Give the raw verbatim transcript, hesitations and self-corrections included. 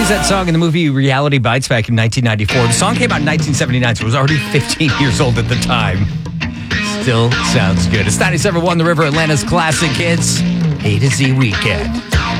used that song in the movie Reality Bites back in nineteen ninety-four. The song came out in nineteen seventy-nine, so it was already fifteen years old at the time. Still sounds good. It's ninety-seven point one The River, Atlanta's classic hits. A to Z Weekend.